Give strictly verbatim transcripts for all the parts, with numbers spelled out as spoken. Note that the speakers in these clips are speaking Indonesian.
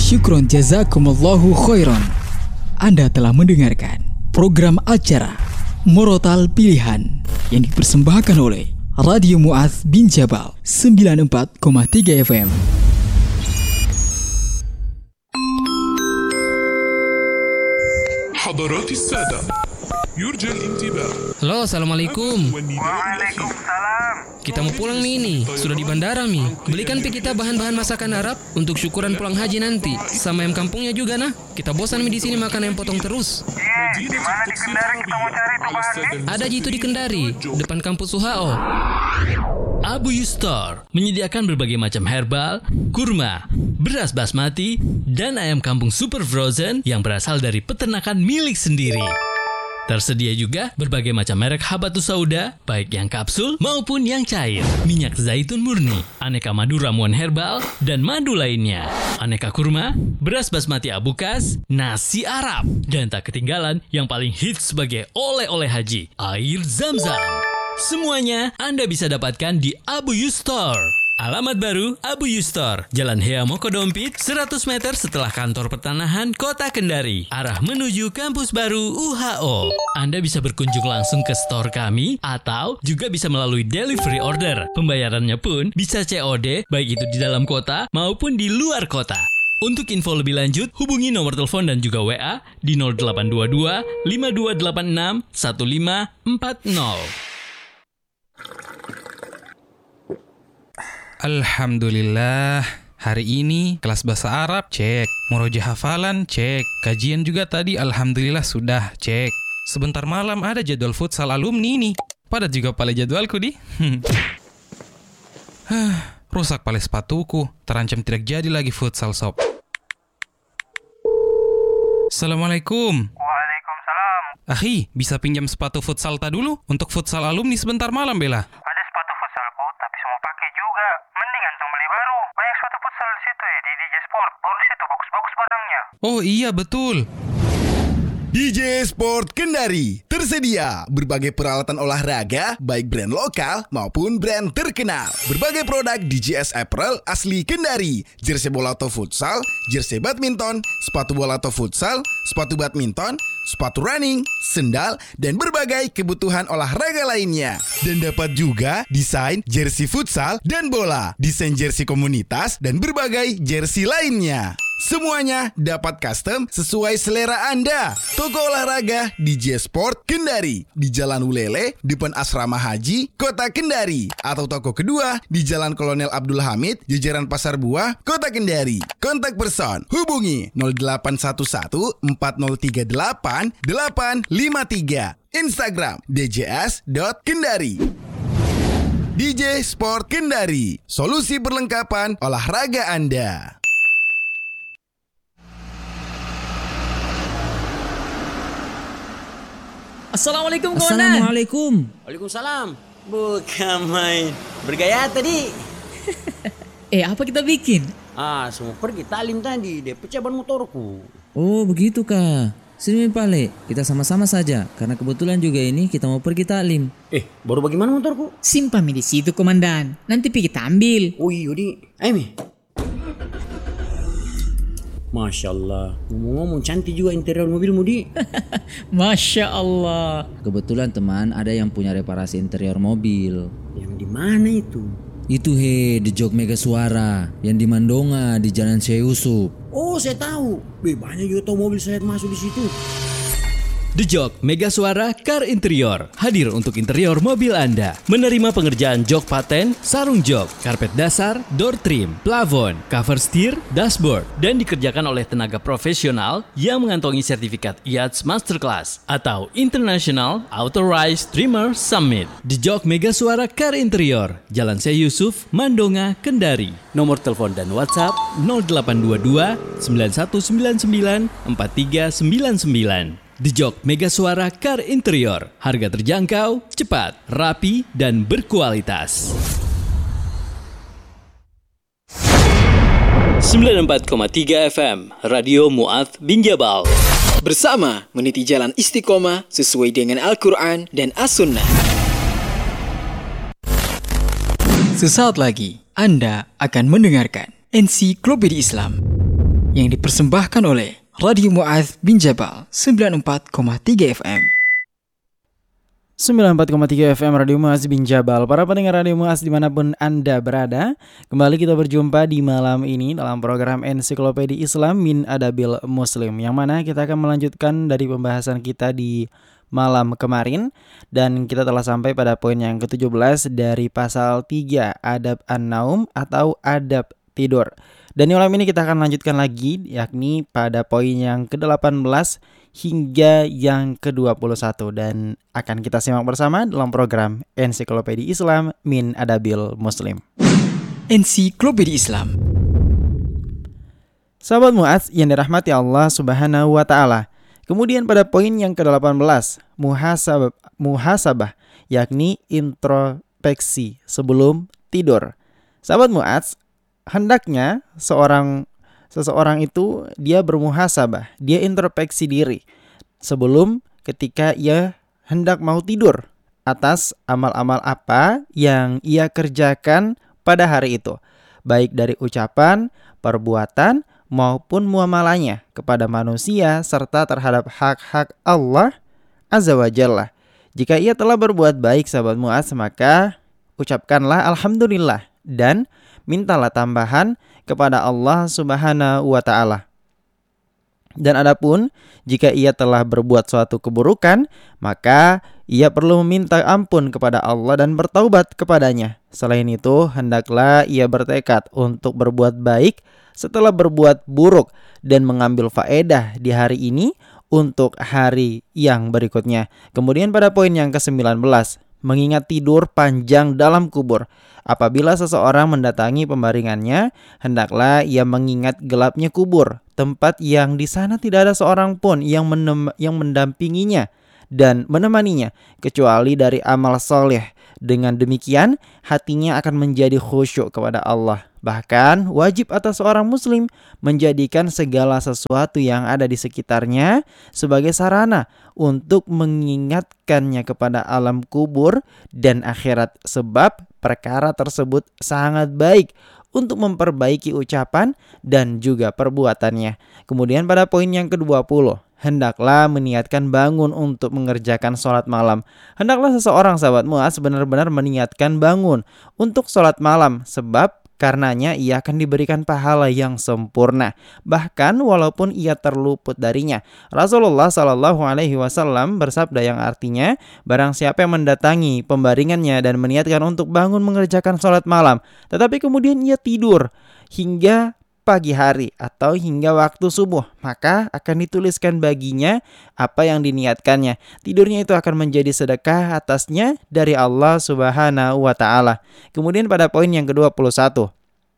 Syukron jazakumullahu khairan. Anda telah mendengarkan program acara Morotal Pilihan yang dipersembahkan oleh Radio Mu'adz bin Jabal sembilan puluh empat koma tiga F M. حضرات السادة يرجى الانتباه. Halo, assalamualaikum. Waalaikumsalam. Kita mau pulang nih ini, sudah di bandara Mi. Belikan pi kita bahan-bahan masakan Arab untuk syukuran pulang haji nanti. Sama ayam kampungnya juga nah. Kita bosan Mi di sini makan ayam potong terus. Iya, di mana di Kendari kita mau cari tuh bahannya? Ada ji itu di Kendari, depan kampus U H O. Abu Yustor menyediakan berbagai macam herbal, kurma, beras basmati, dan ayam kampung super frozen yang berasal dari peternakan milik sendiri. Tersedia juga berbagai macam merek habatus sauda, baik yang kapsul maupun yang cair, minyak zaitun murni, aneka madu ramuan herbal, dan madu lainnya, aneka kurma, beras basmati abukas, nasi Arab, dan tak ketinggalan yang paling hits sebagai oleh-oleh haji, air Zam-Zam. Semuanya Anda bisa dapatkan di Abu Yustor. Alamat baru Abu Yustor, Jalan Hea Mokodompit, seratus meter setelah kantor pertanahan Kota Kendari, arah menuju kampus baru U H O. Anda bisa berkunjung langsung ke store kami atau juga bisa melalui delivery order. Pembayarannya pun bisa C O D, baik itu di dalam kota maupun di luar kota. Untuk info lebih lanjut, hubungi nomor telepon dan juga W A di nol delapan dua dua lima dua delapan enam satu lima empat nol. Alhamdulillah, hari ini kelas bahasa Arab cek, murojaah hafalan cek, kajian juga tadi alhamdulillah sudah cek. Sebentar malam ada jadwal futsal alumni nih. Padat juga pale jadwalku di. Rusak pale sepatuku, terancam tidak jadi lagi futsal sob. Assalamualaikum. Waalaikumsalam. Akhi, bisa pinjam sepatu futsal ta dulu untuk futsal alumni sebentar malam Bella? Ada sepatu futsalku, tapi semua pakai juga. Mending antong beli baru. Banyak sepatu futsal di situ ya, di D J Sport. Baru situ bagus-bagus barangnya. Oh iya betul. D J Sport Kendari tersedia berbagai peralatan olahraga baik brand lokal maupun brand terkenal. Berbagai produk D J S apparel asli Kendari, jersey bola atau futsal, jersey badminton, sepatu bola atau futsal, sepatu badminton, sepatu running, sendal, dan berbagai kebutuhan olahraga lainnya. Dan dapat juga desain jersey futsal dan bola, desain jersey komunitas, dan berbagai jersey lainnya. Semuanya dapat custom sesuai selera Anda. Toko olahraga D J Sport Kendari di Jalan Ulele, depan Asrama Haji, Kota Kendari. Atau toko kedua di Jalan Kolonel Abdul Hamid, jajaran Pasar Buah, Kota Kendari. Kontak person hubungi nol delapan satu satu empat nol tiga delapan delapan lima tiga. Instagram d j s dot kendari. D J Sport Kendari, solusi perlengkapan olahraga Anda. Assalamualaikum kawan. Assalamualaikum. Waalaikumsalam. Bukan main. Bergaya tadi. Eh, apa kita bikin? Ah, semua pergi talim tadi. Dia pecah ban motorku. Oh, begitu kah? Sini Pale, kita sama-sama saja. Karena kebetulan juga ini kita mau pergi taklim. Eh, baru bagaimana motorku? Simpan Mi di situ, Komandan. Nanti pi kita ambil. Oh iya, di. Ayo, Mi. Masya Allah, ngomong-ngomong cantik juga interior mobilmu di. Masya Allah. Kebetulan teman ada yang punya reparasi interior mobil. Yang di mana itu? Itu he, The Jog Mega Suara yang di Mandonga di Jalan Syekh Yusuf. Oh, saya tahu. Be, banyak juga tahu mobil saya masuk di situ. The Jog Mega Suara Car Interior hadir untuk interior mobil Anda. Menerima pengerjaan jok paten, sarung jok, karpet dasar, door trim, plafon, cover steer, dashboard, dan dikerjakan oleh tenaga profesional yang mengantongi sertifikat I A T S Masterclass atau International Authorized Trimmer Summit. The Jog Mega Suara Car Interior, Jalan Syekh Yusuf, Mandonga, Kendari. Nomor telepon dan WhatsApp nol delapan dua dua sembilan satu sembilan sembilan empat tiga sembilan sembilan. The Jog Mega Suara Car Interior. Harga terjangkau, cepat, rapi, dan berkualitas. sembilan puluh empat koma tiga F M Radio Mu'adz bin Jabal. Bersama meniti jalan istiqomah sesuai dengan Al-Quran dan As-Sunnah. Sesaat lagi Anda akan mendengarkan Ensiklopedia Islam. yang dipersembahkan oleh Radio Mu'adz bin Jabal sembilan puluh empat koma tiga F M. sembilan puluh empat koma tiga F M Radio Mu'adz bin Jabal. Para pendengar Radio Mu'adz dimanapun Anda berada, kembali kita berjumpa di malam ini dalam program Ensiklopedia Islam min Adabil Muslim, yang mana kita akan melanjutkan dari pembahasan kita di malam kemarin, dan kita telah sampai pada poin yang ketujuh belas dari pasal tiga adab an-naum atau adab tidur. Dan di malam ini kita akan lanjutkan lagi, yakni pada poin yang ke-delapan belas hingga yang ke-dua puluh satu, dan akan kita simak bersama dalam program Ensiklopedia Islam min Adabil Muslim. Ensiklopedia Islam. Sahabat Mu'adz yang dirahmati Allah Subhanahu wa taala. Kemudian pada poin yang ke-delapan belas, muhasabah, muhasabah yakni introspeksi sebelum tidur. Sahabat Mu'adz, hendaknya seorang seseorang itu dia bermuhasabah, dia introspeksi diri sebelum ketika ia hendak mau tidur atas amal-amal apa yang ia kerjakan pada hari itu, baik dari ucapan, perbuatan maupun muamalahnya kepada manusia serta terhadap hak-hak Allah Azza wa Jalla. Jika ia telah berbuat baik, sahabat Mu'adz, maka ucapkanlah alhamdulillah dan mintalah tambahan kepada Allah Subhanahu wa taala. Dan adapun jika ia telah berbuat suatu keburukan, maka ia perlu meminta ampun kepada Allah dan bertaubat kepadanya. Selain itu, hendaklah ia bertekad untuk berbuat baik setelah berbuat buruk dan mengambil faedah di hari ini untuk hari yang berikutnya. Kemudian pada poin yang ke-sembilan belas, mengingat tidur panjang dalam kubur. Apabila seseorang mendatangi pembaringannya, hendaklah ia mengingat gelapnya kubur, tempat yang di sana tidak ada seorang pun yang menem- yang mendampinginya dan menemaninya kecuali dari amal soleh. Dengan demikian, hatinya akan menjadi khusyuk kepada Allah. Bahkan wajib atas seorang muslim menjadikan segala sesuatu yang ada di sekitarnya sebagai sarana untuk mengingatkannya kepada alam kubur dan akhirat, sebab perkara tersebut sangat baik untuk memperbaiki ucapan dan juga perbuatannya. Kemudian pada poin yang ke-dua puluh, hendaklah meniatkan bangun untuk mengerjakan sholat malam. Hendaklah seseorang, sahabat Mu'adz, benar-benar meniatkan bangun untuk sholat malam, sebab karenanya ia akan diberikan pahala yang sempurna, bahkan walaupun ia terluput darinya. Rasulullah Shallallahu Alaihi Wasallam bersabda yang artinya, barang siapa yang mendatangi pembaringannya dan meniatkan untuk bangun mengerjakan sholat malam, tetapi kemudian ia tidur hingga pagi hari atau hingga waktu subuh, maka akan dituliskan baginya apa yang diniatkannya. Tidurnya itu akan menjadi sedekah atasnya dari Allah Subhanahu wa taala. Kemudian pada poin yang ke-dua puluh satu,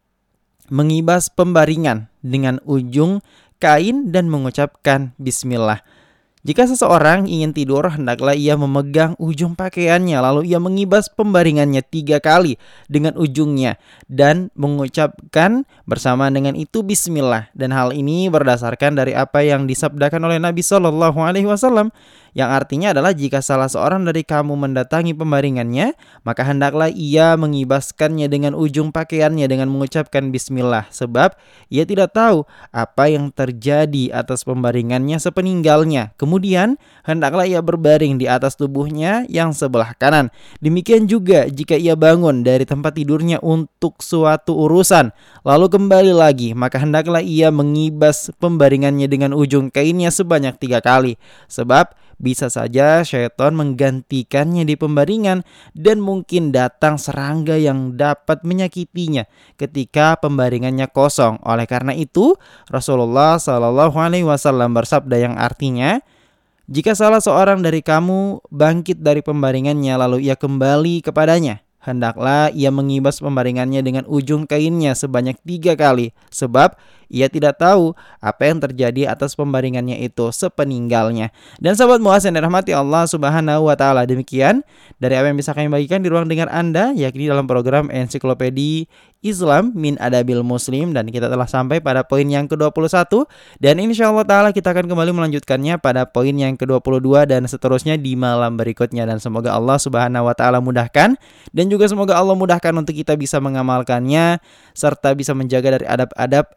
mengibas pembaringan dengan ujung kain dan mengucapkan bismillah. Jika seseorang ingin tidur, hendaklah ia memegang ujung pakaiannya, lalu ia mengibas pembaringannya tiga kali dengan ujungnya dan mengucapkan bersama dengan itu bismillah. Dan hal ini berdasarkan dari apa yang disabdakan oleh Nabi Shallallahu Alaihi Wasallam, yang artinya adalah jika salah seorang dari kamu mendatangi pembaringannya, maka hendaklah ia mengibaskannya dengan ujung pakaiannya dengan mengucapkan bismillah, sebab ia tidak tahu apa yang terjadi atas pembaringannya sepeninggalnya. Kemudian hendaklah ia berbaring di atas tubuhnya yang sebelah kanan. Demikian juga jika ia bangun dari tempat tidurnya untuk suatu urusan lalu kembali lagi, maka hendaklah ia mengibas pembaringannya dengan ujung kainnya sebanyak tiga kali, sebab bisa saja syaitan menggantikannya di pembaringan dan mungkin datang serangga yang dapat menyakitinya ketika pembaringannya kosong. Oleh karena itu, Rasulullah Shallallahu Alaihi Wasallam bersabda yang artinya, jika salah seorang dari kamu bangkit dari pembaringannya lalu ia kembali kepadanya, hendaklah ia mengibas pembaringannya dengan ujung kainnya sebanyak tiga kali, sebab ia tidak tahu apa yang terjadi atas pembaringannya itu sepeninggalnya. Dan sahabat Mu'adz yang dirahmati Allah Subhanahu wa taala, demikian dari apa yang bisa kami bagikan di ruang dengar Anda, yakni dalam program Ensiklopedia Islam min Adabil Muslim, dan kita telah sampai pada poin yang ke-dua puluh satu, dan insyaallah taala kita akan kembali melanjutkannya pada poin yang ke-dua puluh dua dan seterusnya di malam berikutnya. Dan semoga Allah Subhanahu wa taala mudahkan, dan juga semoga Allah mudahkan untuk kita bisa mengamalkannya serta bisa menjaga dari adab-adab sebelum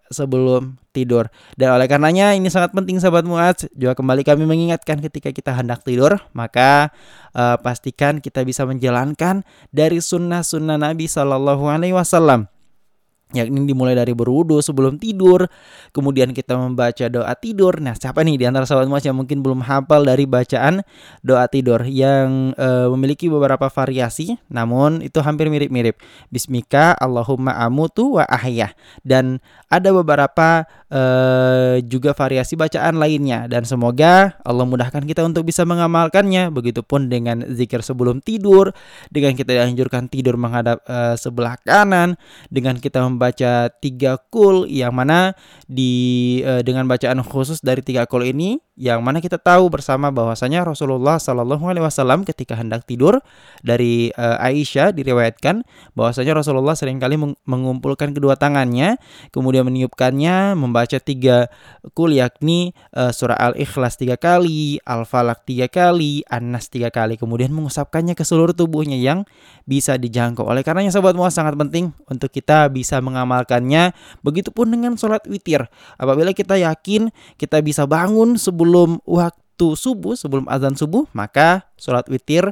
sebelum tidur. Dan oleh karenanya ini sangat penting sahabat Muaz, juga kembali kami mengingatkan ketika kita hendak tidur, maka uh, pastikan kita bisa menjalankan dari sunnah-sunnah Nabi Shallallahu Alaihi Wasallam, yakni dimulai dari berwudu sebelum tidur, kemudian kita membaca doa tidur. Nah, siapa nih di antara sahabat Muaz yang mungkin belum hafal dari bacaan doa tidur yang uh, memiliki beberapa variasi, namun itu hampir mirip-mirip. Bismika Allahumma amutu wa ahya. Dan ada beberapa uh, juga variasi bacaan lainnya, dan semoga Allah mudahkan kita untuk bisa mengamalkannya. Begitupun dengan zikir sebelum tidur, dengan kita dianjurkan tidur menghadap uh, sebelah kanan, dengan kita membaca tiga kul, yang mana di uh, dengan bacaan khusus dari tiga kul ini, yang mana kita tahu bersama bahwasanya Rasulullah Shallallahu Alaihi Wasallam ketika hendak tidur, dari uh, Aisyah diriwayatkan bahwasanya Rasulullah seringkali meng- mengumpulkan kedua tangannya, kemudian meniupkannya, membaca tiga kul, yakni uh, surah Al-Ikhlas tiga kali, Al-Falaq tiga kali, An-Nas tiga kali, kemudian mengusapkannya ke seluruh tubuhnya yang bisa dijangkau. Oleh karenanya sahabat Muaz sangat penting untuk kita bisa mengamalkannya. Begitupun dengan sholat witir. Apabila kita yakin kita bisa bangun sebelum waktu subuh, sebelum azan subuh, maka sholat witir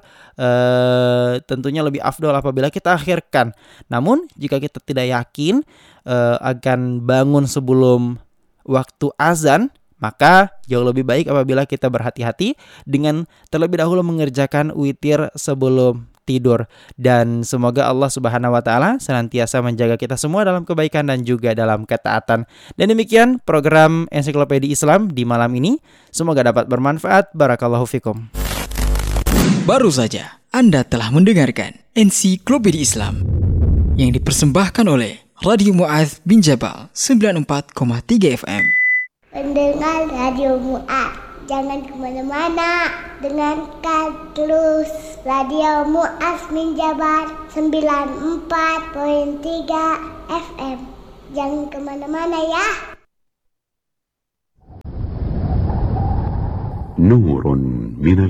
uh, tentunya lebih afdol apabila kita akhirkan. Namun jika kita tidak yakin uh, akan bangun sebelum waktu azan, maka jauh lebih baik apabila kita berhati-hati dengan terlebih dahulu mengerjakan witir sebelum tidur. Dan semoga Allah Subhanahu wa taala senantiasa menjaga kita semua dalam kebaikan dan juga dalam ketaatan. Dan demikian program Ensiklopedia Islam di malam ini. Semoga dapat bermanfaat. Barakallahu fikum. Baru saja Anda telah mendengarkan Ensiklopedia Islam yang dipersembahkan oleh Radio Muaz bin Jabal sembilan puluh empat koma tiga F M. Pendengar Radio Muaz, jangan kemana-mana, dengarkan terus Radio Muaz bin Jabal sembilan puluh empat koma tiga F M. Jangan kemana-mana ya. Nurun minal